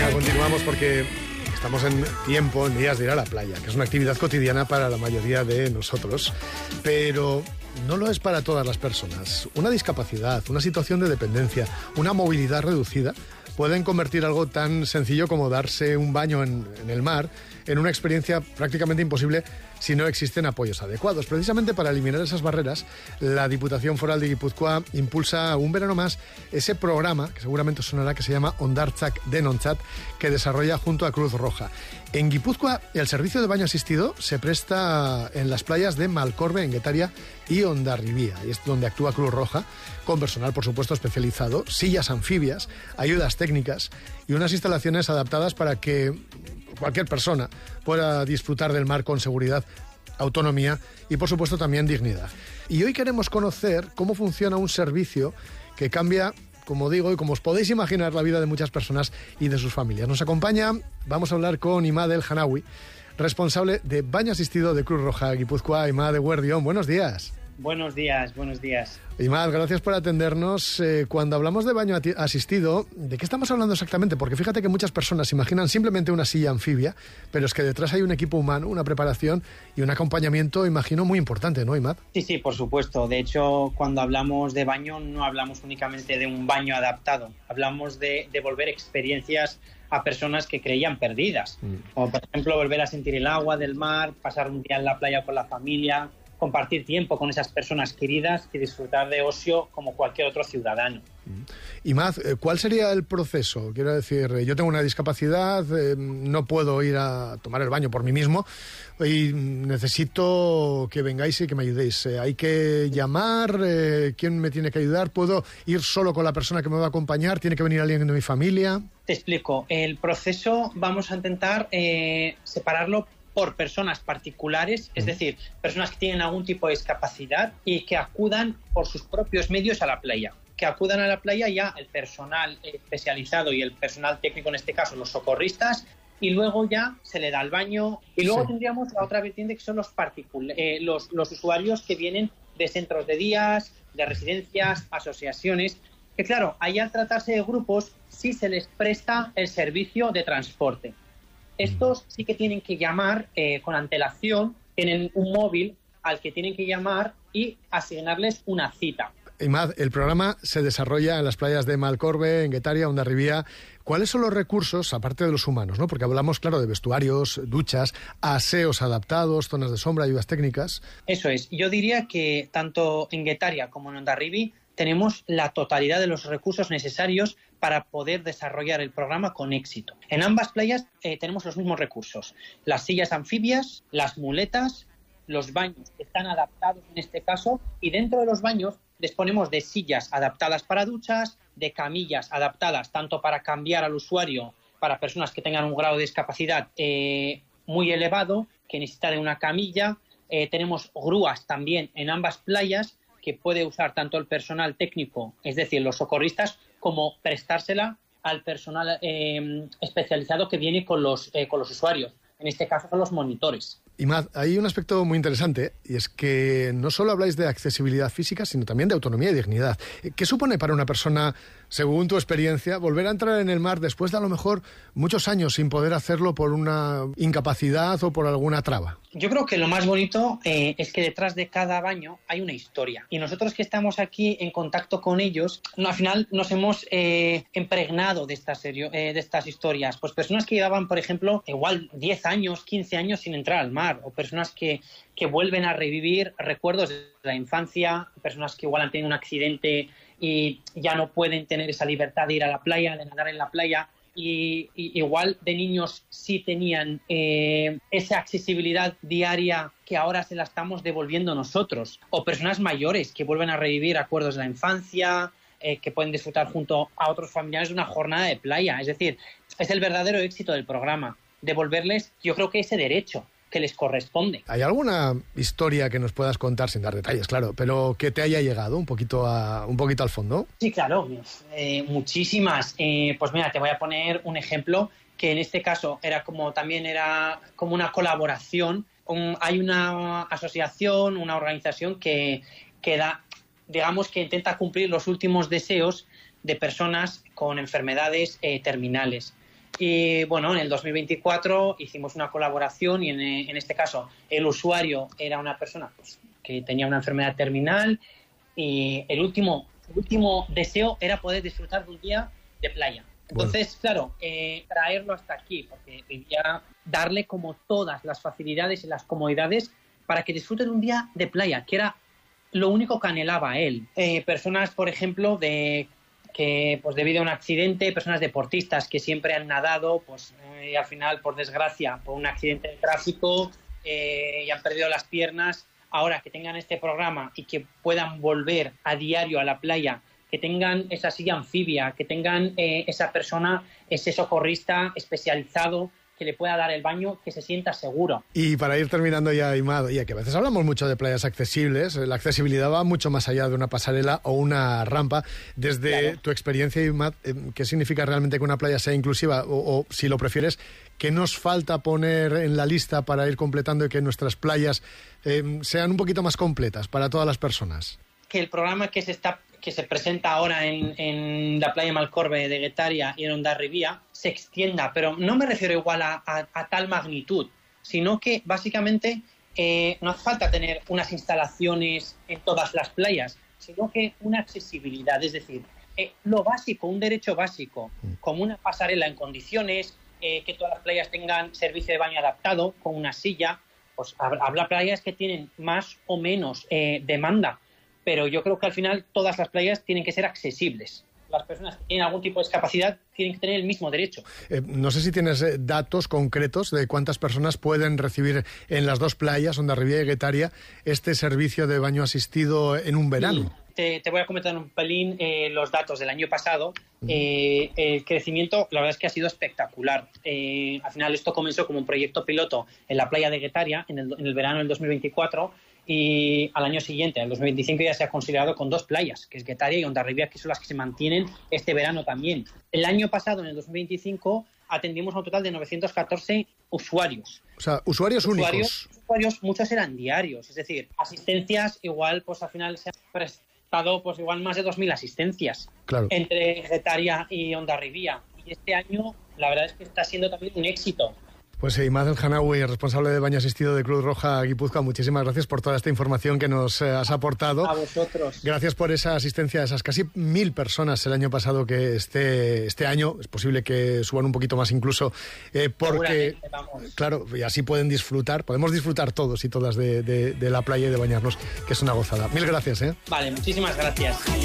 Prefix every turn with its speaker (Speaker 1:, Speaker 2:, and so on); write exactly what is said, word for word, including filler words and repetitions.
Speaker 1: Venga, continuamos porque estamos en tiempo, en días de ir a la playa, que es una actividad cotidiana para la mayoría de nosotros, pero no lo es para todas las personas. Una discapacidad, una situación de dependencia, una movilidad reducida pueden convertir algo tan sencillo como darse un baño en, en el mar en una experiencia prácticamente imposible si no existen apoyos adecuados. Precisamente para eliminar esas barreras, la Diputación Foral de Guipúzcoa impulsa un verano más ese programa, que seguramente sonará, que se llama Hondartzak Denontzat, que desarrolla junto a Cruz Roja. En Guipúzcoa, el servicio de baño asistido se presta en las playas de Malcorbe, en Guetaria, y Hondarribía, y es donde actúa Cruz Roja, con personal, por supuesto, especializado, sillas anfibias, ayudas técnicas y unas instalaciones adaptadas para que cualquier persona pueda disfrutar del mar con seguridad, autonomía y, por supuesto, también dignidad. Y hoy queremos conocer cómo funciona un servicio que cambia, como digo, y como os podéis imaginar, la vida de muchas personas y de sus familias. Nos acompaña, vamos a hablar con Imad El Hanawi, responsable de baño asistido de Cruz Roja Guipúzcoa. Imad de Guardión, buenos días.
Speaker 2: Buenos días, buenos días.
Speaker 1: Imad, gracias por atendernos. Eh, cuando hablamos de baño asistido, ¿de qué estamos hablando exactamente? Porque fíjate que muchas personas imaginan simplemente una silla anfibia, pero es que detrás hay un equipo humano, una preparación y un acompañamiento, imagino, muy importante, ¿no, Imad?
Speaker 2: Sí, sí, por supuesto. De hecho, cuando hablamos de baño, no hablamos únicamente de un baño adaptado. Hablamos de devolver experiencias a personas que creían perdidas. Mm. Como, por ejemplo, volver a sentir el agua del mar, pasar un día en la playa con la familia, compartir tiempo con esas personas queridas y disfrutar de ocio como cualquier otro ciudadano.
Speaker 1: Imad, ¿cuál sería el proceso? Quiero decir, yo tengo una discapacidad, eh, no puedo ir a tomar el baño por mí mismo y necesito que vengáis y que me ayudéis. Eh, ¿Hay que llamar? Eh, ¿Quién me tiene que ayudar? ¿Puedo ir solo con la persona que me va a acompañar? ¿Tiene que venir alguien de mi familia?
Speaker 2: Te explico. El proceso vamos a intentar eh, separarlo por personas particulares, es decir, personas que tienen algún tipo de discapacidad y que acudan por sus propios medios a la playa. Que acudan a la playa ya el personal especializado y el personal técnico, en este caso los socorristas, y luego ya se le da el baño. Y luego sí. Tendríamos la otra vertiente, que son los, particul- eh, los, los usuarios que vienen de centros de días, de residencias, asociaciones, que claro, ahí al tratarse de grupos sí se les presta el servicio de transporte. Estos sí que tienen que llamar eh, con antelación, tienen un móvil al que tienen que llamar y asignarles una cita.
Speaker 1: Imad, el programa se desarrolla en las playas de Malcorbe, en Guetaria, Hondarribía. ¿Cuáles son los recursos, aparte de los humanos, ¿no? Porque hablamos, claro, de vestuarios, duchas, aseos adaptados, zonas de sombra, ayudas técnicas.
Speaker 2: Eso es. Yo diría que tanto en Guetaria como en Hondarribía tenemos la totalidad de los recursos necesarios para poder desarrollar el programa con éxito. En ambas playas eh, tenemos los mismos recursos. Las sillas anfibias, las muletas, los baños que están adaptados en este caso, y dentro de los baños disponemos de sillas adaptadas para duchas, de camillas adaptadas tanto para cambiar al usuario para personas que tengan un grado de discapacidad eh, muy elevado, que necesita de una camilla. Eh, tenemos grúas también en ambas playas que puede usar tanto el personal técnico, es decir, los socorristas, como prestársela al personal eh, especializado que viene con los, eh, con los usuarios. En este caso son los monitores.
Speaker 1: Imad, hay un aspecto muy interesante, y es que no solo habláis de accesibilidad física, sino también de autonomía y dignidad. ¿Qué supone para una persona, según tu experiencia, volver a entrar en el mar después de a lo mejor muchos años sin poder hacerlo por una incapacidad o por alguna traba?
Speaker 2: Yo creo que lo más bonito eh, es que detrás de cada baño hay una historia. Y nosotros que estamos aquí en contacto con ellos, no, al final nos hemos eh, impregnado de estas, serio, eh, de estas historias. Pues personas que llevaban, por ejemplo, igual diez años, quince años sin entrar al mar, o personas que, que vuelven a revivir recuerdos de la infancia, personas que igual han tenido un accidente y ya no pueden tener esa libertad de ir a la playa, de nadar en la playa, y, y igual de niños sí tenían eh, esa accesibilidad diaria que ahora se la estamos devolviendo nosotros, o personas mayores que vuelven a revivir acuerdos de la infancia, eh, que pueden disfrutar junto a otros familiares de una jornada de playa. Es decir, es el verdadero éxito del programa, devolverles, yo creo que ese derecho que les corresponde.
Speaker 1: ¿Hay alguna historia que nos puedas contar, sin dar detalles, claro, pero que te haya llegado un poquito a un poquito al fondo?
Speaker 2: Sí, claro, eh, muchísimas. Eh, pues mira, te voy a poner un ejemplo que en este caso era como también era como una colaboración. Un, hay una asociación, una organización que, que da, digamos que intenta cumplir los últimos deseos de personas con enfermedades eh, terminales. Y bueno, en el dos mil veinticuatro hicimos una colaboración y en, en este caso el usuario era una persona pues, que tenía una enfermedad terminal y el último, último deseo era poder disfrutar de un día de playa. Entonces, bueno. claro, eh, traerlo hasta aquí, porque debía darle como todas las facilidades y las comodidades para que disfrute de un día de playa, que era lo único que anhelaba él. Eh, personas, por ejemplo, de que pues debido a un accidente, personas deportistas que siempre han nadado, pues eh, y al final, por desgracia, por un accidente de tráfico eh, y han perdido las piernas, ahora que tengan este programa y que puedan volver a diario a la playa, que tengan esa silla anfibia, que tengan eh, esa persona, ese socorrista especializado que le pueda dar el baño, que se sienta seguro.
Speaker 1: Y para ir terminando ya, Imad, ya que a veces hablamos mucho de playas accesibles, la accesibilidad va mucho más allá de una pasarela o una rampa. Desde claro. tu experiencia, Imad, ¿qué significa realmente que una playa sea inclusiva? O, o, si lo prefieres, ¿qué nos falta poner en la lista para ir completando y que nuestras playas eh, sean un poquito más completas para todas las personas?
Speaker 2: Que el programa que se está que se presenta ahora en, en la playa Malcorbe de Guetaria y en Hondarribia se extienda, pero no me refiero igual a, a, a tal magnitud, sino que básicamente eh, no hace falta tener unas instalaciones en todas las playas, sino que una accesibilidad, es decir, eh, lo básico, un derecho básico, como una pasarela en condiciones, eh, que todas las playas tengan servicio de baño adaptado, con una silla, pues habrá playas que tienen más o menos eh, demanda, pero yo creo que al final todas las playas tienen que ser accesibles. Las personas que tienen algún tipo de discapacidad tienen que tener el mismo derecho. Eh,
Speaker 1: no sé si tienes eh, datos concretos de cuántas personas pueden recibir en las dos playas, Hondarribia y Guetaria, este servicio de baño asistido en un verano.
Speaker 2: Te, te voy a comentar un pelín eh, los datos del año pasado. Eh, el crecimiento, la verdad es que ha sido espectacular. Eh, al final esto comenzó como un proyecto piloto en la playa de Guetaria en el, en el verano del dos mil veinticuatro. Y al año siguiente, en el dos mil veinticinco, ya se ha considerado con dos playas, que es Guetaria y Hondarribia, que son las que se mantienen este verano también. El año pasado, en el dos mil veinticinco, atendimos a un total de novecientos catorce usuarios.
Speaker 1: O sea, usuarios,
Speaker 2: usuarios
Speaker 1: únicos.
Speaker 2: Usuarios, muchos eran diarios, es decir, asistencias igual, pues al final se han prestado pues igual más de dos mil asistencias
Speaker 1: claro.
Speaker 2: entre Guetaria y Hondarribia. Y este año, la verdad es que está siendo también un éxito.
Speaker 1: Pues Imad El-Hanaoui, responsable de baño asistido de Cruz Roja Guipúzcoa, muchísimas gracias por toda esta información que nos eh, has aportado.
Speaker 2: A vosotros.
Speaker 1: Gracias por esa asistencia a esas casi mil personas el año pasado, que este, este año es posible que suban un poquito más incluso, eh, porque, claro, y así pueden disfrutar, podemos disfrutar todos y todas de, de, de la playa y de bañarnos, que es una gozada. Mil gracias. ¿eh?
Speaker 2: Vale, muchísimas gracias.